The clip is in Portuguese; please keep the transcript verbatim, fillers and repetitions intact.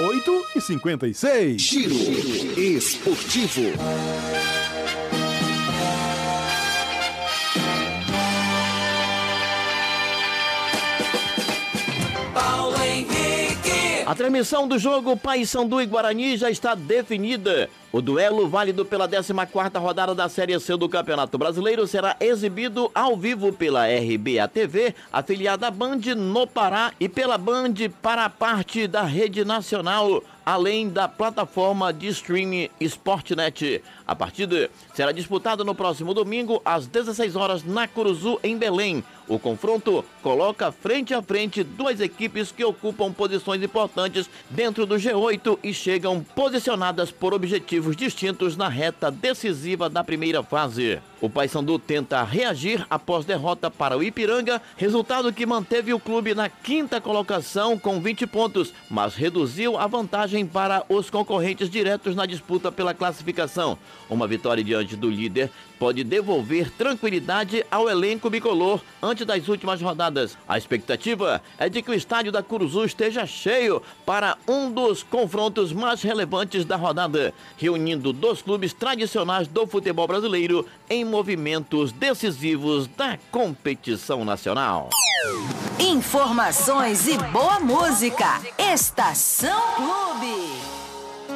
oito e cinquenta e seis. Giro Esportivo. A transmissão do jogo Paysandu e Guarani já está definida. O duelo válido pela décima quarta rodada da Série C do Campeonato Brasileiro será exibido ao vivo pela R B A T V, afiliada à Band no Pará, e pela Band para a parte da rede nacional, além da plataforma de streaming Sportnet. A partida será disputada no próximo domingo, às dezesseis horas, na Curuzu, em Belém. O confronto coloca frente a frente duas equipes que ocupam posições importantes dentro do G oito e chegam posicionadas por objetivos distintos na reta decisiva da primeira fase. O Paysandu tenta reagir após derrota para o Ipiranga, resultado que manteve o clube na quinta colocação com vinte pontos, mas reduziu a vantagem para os concorrentes diretos na disputa pela classificação. Uma vitória diante do líder pode devolver tranquilidade ao elenco bicolor antes das últimas rodadas. A expectativa é de que o estádio da Curuzu esteja cheio para um dos confrontos mais relevantes da rodada, reunindo dois clubes tradicionais do futebol brasileiro em movimentos decisivos da competição nacional. Informações e boa música. Estação Clube.